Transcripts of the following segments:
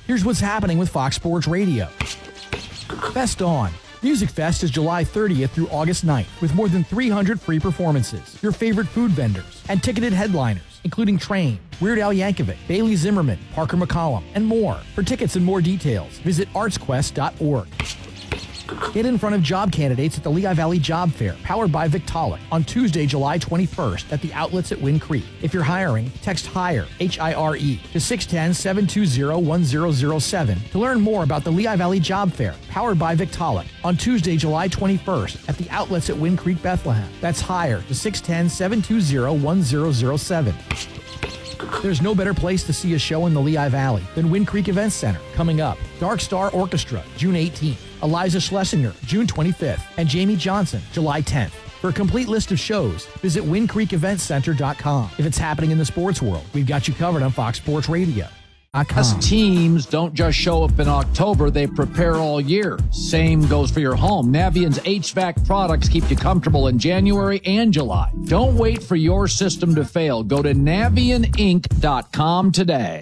Here's what's happening with Fox Sports Radio. Fest On. Music Fest is July 30th through August 9th with more than 300 free performances, your favorite food vendors, and ticketed headliners, including Train, Weird Al Yankovic, Bailey Zimmerman, Parker McCollum, and more. For tickets and more details, visit artsquest.org. Get in front of job candidates at the Lehigh Valley Job Fair, powered by Victaulic, on Tuesday, July 21st at the outlets at Wind Creek. If you're hiring, text HIRE, H-I-R-E, to 610-720-1007 to learn more about the Lehigh Valley Job Fair, powered by Victaulic, on Tuesday, July 21st at the outlets at Wind Creek, Bethlehem. That's HIRE to 610-720-1007. There's no better place to see a show in the Lehigh Valley than Wind Creek Events Center. Coming up, Dark Star Orchestra, June 18th, Eliza Schlesinger, June 25th, and Jamie Johnson, July 10th. For a complete list of shows, visit windcreekeventcenter.com. If it's happening in the sports world, we've got you covered on Fox Sports Radio. Us teams don't just show up in October, they prepare all year. Same goes for your home. Navient's HVAC products keep you comfortable in January and July. Don't wait for your system to fail. Go to NavientInc.com today.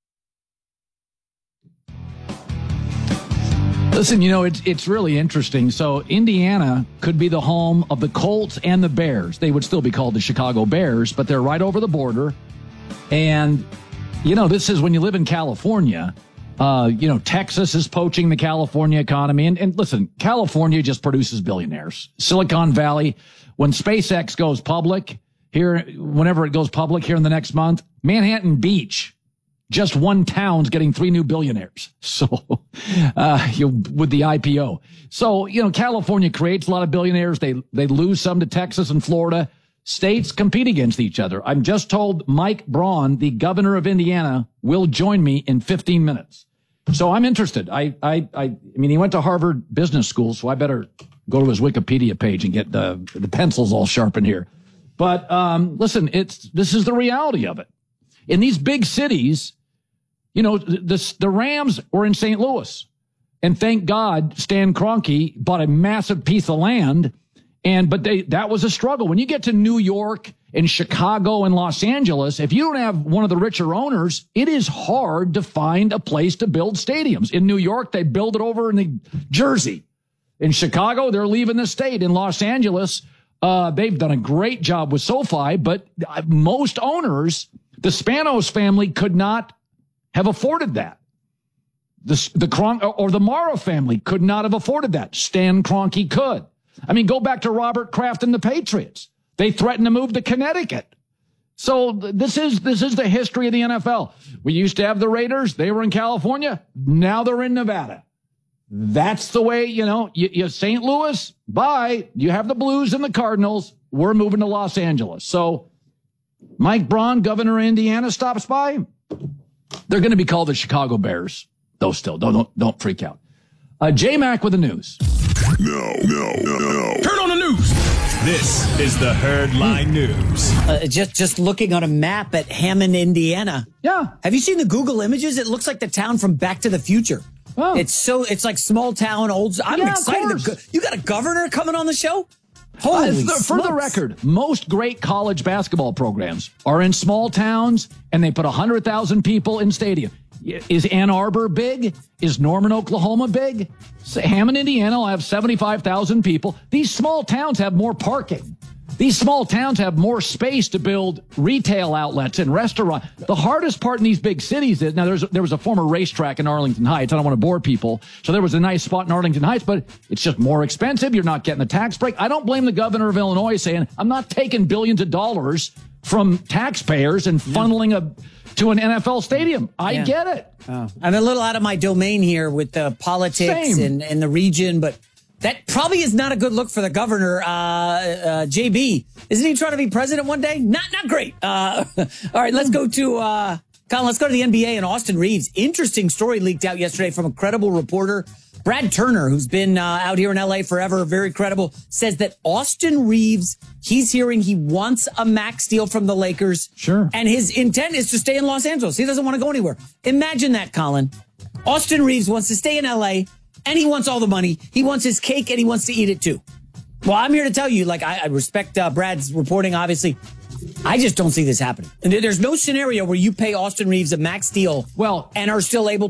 Listen, it's really interesting. So Indiana could be the home of the Colts and the Bears. They would still be called the Chicago Bears, but they're right over the border. And this is when you live in California. Texas is poaching the California economy. And listen, California just produces billionaires. Silicon Valley, when SpaceX goes public whenever it goes public here in the next month, Manhattan Beach, just one town's getting 3 new billionaires. So, with the IPO. So, California creates a lot of billionaires. They lose some to Texas and Florida. States compete against each other. I'm just told Mike Braun, the governor of Indiana, will join me in 15 minutes. So I'm interested. I mean, he went to Harvard Business School, so I better go to his Wikipedia page and get the pencils all sharpened here. But listen, this is the reality of it. In these big cities, the Rams were in St. Louis, and thank God Stan Kroenke bought a massive piece of land. But that was a struggle. When you get to New York and Chicago and Los Angeles, if you don't have one of the richer owners, it is hard to find a place to build stadiums. In New York, they build it over in the Jersey. In Chicago, they're leaving the state. In Los Angeles, they've done a great job with SoFi, but most owners, the Spanos family, could not have afforded that. The Mara family could not have afforded that. Stan Kroenke could. I mean, go back to Robert Kraft and the Patriots. They threatened to move to Connecticut. So this is the history of the NFL. We used to have the Raiders. They were in California. Now they're in Nevada. That's the way, you St. Louis, bye. You have the Blues and the Cardinals. We're moving to Los Angeles. So Mike Braun, governor of Indiana, stops by. They're going to be called the Chicago Bears, though still. Don't freak out. J-Mac with the news. No. Turn on the news. This is the Herdline News. Just looking on a map at Hammond, Indiana. Yeah. Have you seen the Google images? It looks like the town from Back to the Future. Oh. It's like small town, old. I'm excited. You got a governor coming on the show? Holy for the record, most great college basketball programs are in small towns, and they put 100,000 people in stadium. Is Ann Arbor big? Is Norman, Oklahoma big? Hammond, Indiana will have 75,000 people. These small towns have more parking. These small towns have more space to build retail outlets and restaurants. The hardest part in these big cities is, now there was a former racetrack in Arlington Heights. I don't want to bore people. So there was a nice spot in Arlington Heights, but it's just more expensive. You're not getting the tax break. I don't blame the governor of Illinois saying, I'm not taking billions of dollars from taxpayers and funneling to an NFL stadium. I get it. I'm a little out of my domain here with the politics and the region, but that probably is not a good look for the governor. JB, isn't he trying to be president one day? Not great. All right, let's go to Colin. Let's go to the NBA and Austin Reeves. Interesting story leaked out yesterday from a credible reporter. Brad Turner, who's been out here in L.A. forever, very credible, says that Austin Reeves, he's hearing he wants a max deal from the Lakers. Sure. And his intent is to stay in Los Angeles. He doesn't want to go anywhere. Imagine that, Colin. Austin Reeves wants to stay in L.A., and he wants all the money. He wants his cake, and he wants to eat it, too. Well, I'm here to tell you, I respect Brad's reporting, obviously. I just don't see this happening. And there's no scenario where you pay Austin Reeves a max deal and are still able